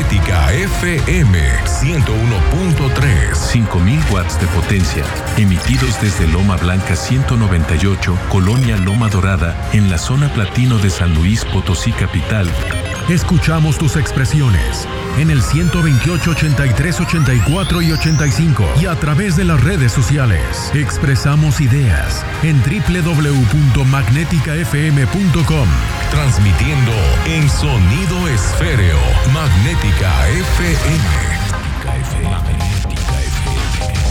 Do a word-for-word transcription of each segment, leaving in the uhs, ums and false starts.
Magnética F M ciento uno punto tres. cinco mil watts de potencia, emitidos desde Loma Blanca ciento noventa y ocho, Colonia Loma Dorada, en la zona platino de San Luis Potosí capital. Escuchamos tus expresiones en el ciento veintiocho, ochenta y tres, ochenta y cuatro y ochenta y cinco y a través de las redes sociales. Expresamos ideas en doble u doble u doble u punto magnética f m punto com. Transmitiendo en sonido esféreo. Magnética F M. Magnética F M.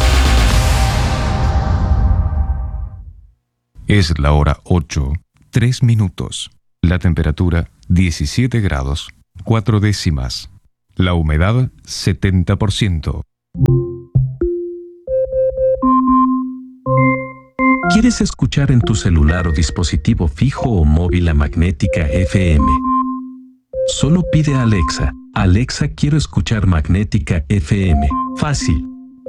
Es la hora ocho, tres minutos. La temperatura diecisiete grados, cuatro décimas. La humedad setenta por ciento. ¿Quieres escuchar en tu celular o dispositivo fijo o móvil a Magnética F M? Solo pide a Alexa: Alexa, quiero escuchar Magnética F M. Fácil.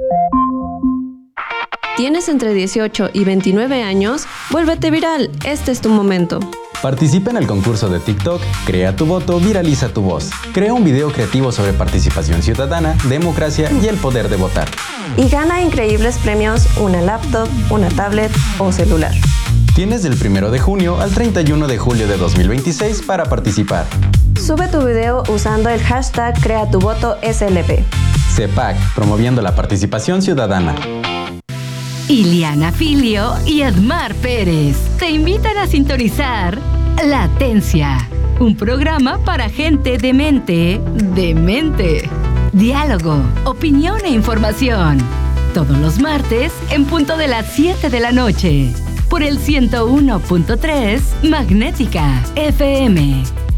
¿Tienes entre dieciocho y veintinueve años? Vuélvete viral, este es tu momento. Participa en el concurso de TikTok, Crea tu voto, viraliza tu voz. Crea un video creativo sobre participación ciudadana, democracia y el poder de votar. Y gana increíbles premios, una laptop, una tablet o celular. Tienes del primero de junio al treinta y uno de julio de dos mil veintiséis para participar. Sube tu video usando el hashtag Crea tu voto S L P. C E P A C, promoviendo la participación ciudadana. Iliana Filio y Edmar Pérez te invitan a sintonizar Latencia, un programa para gente de mente, de mente. Diálogo, opinión e información. Todos los martes en punto de las siete de la noche. Por el ciento uno punto tres Magnética F M.